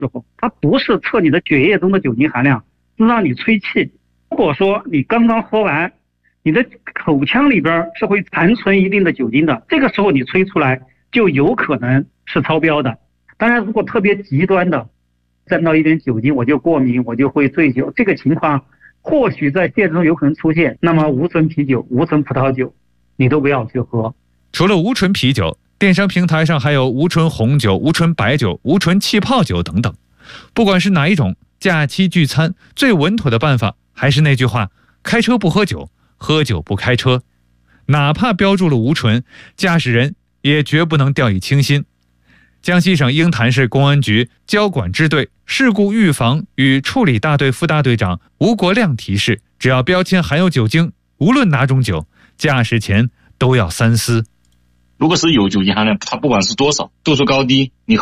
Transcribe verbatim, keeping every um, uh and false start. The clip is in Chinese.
时候，它不是测你的血液中的酒精含量，是让你吹气。如果说你刚刚喝完，你的口腔里边是会残存一定的酒精的，这个时候你吹出来就有可能是超标的。当然，如果特别极端的，沾到一点酒精我就过敏，我就会醉酒，这个情况或许在现实中有可能出现，那么无醇啤酒、无醇葡萄酒你都不要去喝。 除了无醇啤酒，电商平台上还有无醇红酒、无醇白酒、无醇气泡酒等等。不管是哪一种，假期聚餐最稳妥的办法还是那句话：开车不喝酒，喝酒不开车。哪怕标注了无醇，驾驶人也绝不能掉以轻心。江西省鹰潭市公安局交管支队事故预防与处理大队副大队长吴国亮提示：只要标签含有酒精，无论哪种酒，驾驶前都要三思。 如果是有酒精含量，它不管是多少，度数高低，你